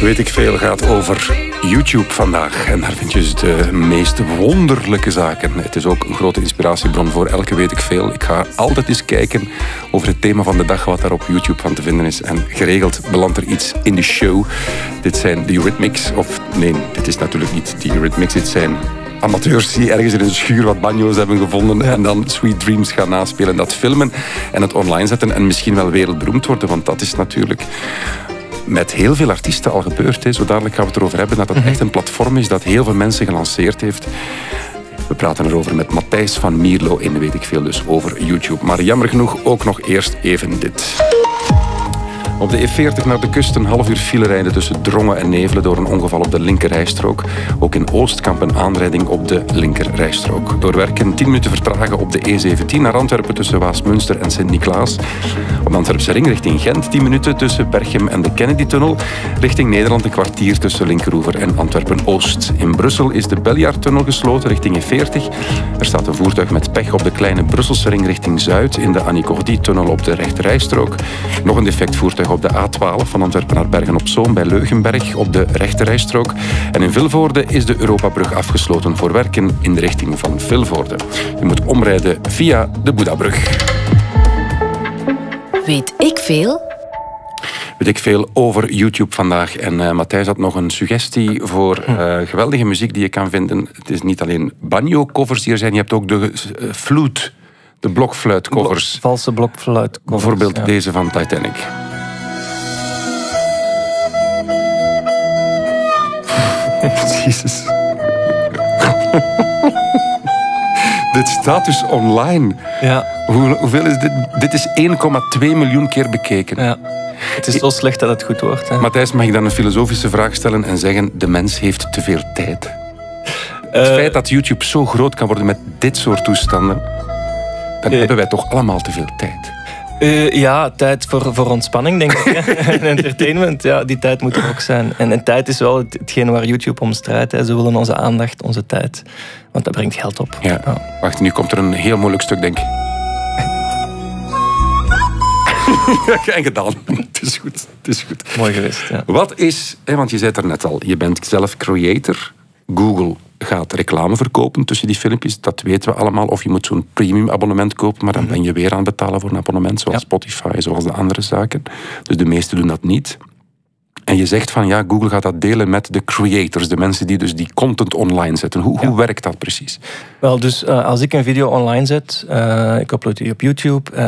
Weet ik veel gaat over YouTube vandaag. En daar vind je dus de meest wonderlijke zaken. Het is ook een grote inspiratiebron voor elke Weet ik veel. Ik ga altijd eens kijken over het thema van de dag, wat daar op YouTube van te vinden is. En geregeld belandt er iets in de show. Dit zijn de Eurythmics. Of nee, dit is natuurlijk niet de Eurythmics. Dit zijn amateurs die ergens in een schuur wat banjo's hebben gevonden. Ja. En dan Sweet Dreams gaan naspelen, dat filmen en het online zetten. En misschien wel wereldberoemd worden, want dat is natuurlijk met heel veel artiesten al gebeurd. Zo dadelijk gaan we het erover hebben dat het echt een platform is dat heel veel mensen gelanceerd heeft. We praten erover met Matthijs van Mierlo in Weet ik veel, dus over YouTube. Maar jammer genoeg ook nog eerst even dit. Op de E40 naar de kust een half uur file rijden tussen Drongen en Nevelen door een ongeval op de linkerrijstrook. Ook in Oostkamp een aanrijding op de linkerrijstrook. Door werken 10 minuten vertragen op de E17 naar Antwerpen tussen Waasmunster en Sint-Niklaas. Op de Antwerpse ring richting Gent 10 minuten tussen Berchem en de Kennedy-tunnel. Richting Nederland een kwartier tussen Linkeroever en Antwerpen-Oost. In Brussel is de Beljaardtunnel gesloten richting E40. Er staat een voertuig met pech op de kleine Brusselse ring richting Zuid in de Annie Cordy-tunnel op de rechterrijstrook. Nog een defect voertuig op de A12 van Antwerpen naar Bergen-op-Zoom bij Leugenberg op de rechterrijstrook. En in Vilvoorde is de Europabrug afgesloten voor werken in de richting van Vilvoorde. Je moet omrijden via de Boedabrug. Weet ik veel? Weet ik veel over YouTube vandaag. En Matthijs had nog een suggestie voor geweldige muziek die je kan vinden. Het is niet alleen banjo-covers die er zijn, je hebt ook de flute, de blokfluitcovers. Valse blokfluitcovers. Bijvoorbeeld deze van Titanic. Jezus. Dit staat dus online. Ja. Hoeveel is dit? Dit is 1,2 miljoen keer bekeken. Ja. Het is zo slecht dat het goed wordt. Hè. Matthijs, mag ik dan een filosofische vraag stellen en zeggen: de mens heeft te veel tijd? Het feit dat YouTube zo groot kan worden met dit soort toestanden, dan hebben wij toch allemaal te veel tijd? Ja, tijd voor ontspanning, denk ik. En entertainment, ja, die tijd moet er ook zijn. En tijd is wel hetgeen waar YouTube om strijdt. Hè. Ze willen onze aandacht, onze tijd. Want dat brengt geld op. Ja. Ja. Wacht, nu komt er een heel moeilijk stuk, denk ik. En gedaan. Het is goed. Het is goed. Mooi geweest, ja. Wat is, want je zei het er net al, je bent zelf creator. Google gaat reclame verkopen tussen die filmpjes. Dat weten we allemaal. Of je moet zo'n premium abonnement kopen, maar dan ben je weer aan het betalen voor een abonnement, zoals Spotify, zoals de andere zaken. Dus de meesten doen dat niet. En je zegt van ja, Google gaat dat delen met de creators, de mensen die dus die content online zetten. Hoe werkt dat precies? Wel, dus als ik een video online zet, ik upload die op YouTube,